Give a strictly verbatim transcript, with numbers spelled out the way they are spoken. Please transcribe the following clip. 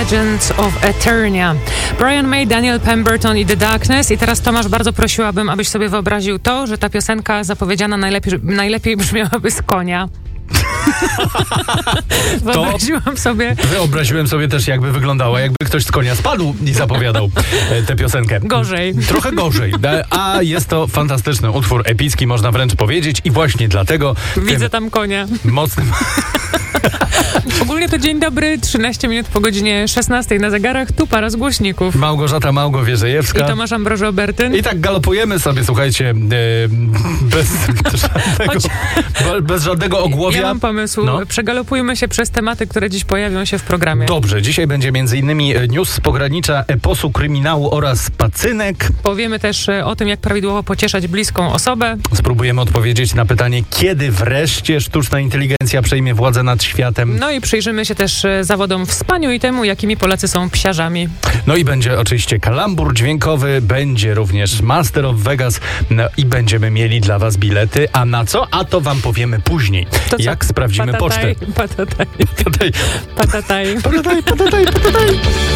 Legends of Eternia. Brian May, Daniel Pemberton i The Darkness. I teraz, Tomasz, bardzo prosiłabym, abyś sobie wyobraził to, że ta piosenka zapowiedziana najlepiej, najlepiej brzmiałaby z konia. Wyobraziłam sobie. Wyobraziłem sobie też, jakby wyglądała, jakby ktoś z konia spadł i zapowiadał tę piosenkę. Gorzej. Trochę gorzej, a jest to fantastyczny utwór, epicki, można wręcz powiedzieć, i właśnie dlatego... Widzę tam konia. Mocnym... Ogólnie to dzień dobry, trzynaście minut po godzinie szesnastej na zegarach, tu para z głośników. Małgorzata Małgowierzejewska. I Tomasz Ambroży-Obertyn. I tak galopujemy sobie, słuchajcie, e, bez, żadnego, bez żadnego ogłowia. Ja mam pomysł. No. Przegalopujmy się przez tematy, które dziś pojawią się w programie. Dobrze, dzisiaj będzie między innymi news z pogranicza eposu kryminału oraz pacynek. Powiemy też o tym, jak prawidłowo pocieszać bliską osobę. Spróbujemy odpowiedzieć na pytanie, kiedy wreszcie sztuczna inteligencja przejmie władzę nad światem. No i przyjrzymy się też zawodom w spaniu i temu, jakimi Polacy są psiarzami. No i będzie oczywiście kalambur dźwiękowy, będzie również Master of Vegas, no i będziemy mieli dla was bilety. A na co? A to wam powiemy później. To jak co? sprawdzimy Patataj, pocztę. Patataj. Patataj. Patataj. Patataj, patataj, patataj.